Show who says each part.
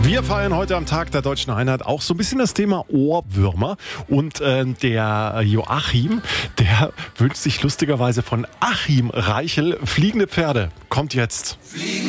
Speaker 1: Wir feiern heute am Tag der Deutschen Einheit auch so ein bisschen das Thema Ohrwürmer. Und der Joachim, der wünscht sich lustigerweise von Achim Reichel fliegende Pferde. Kommt jetzt.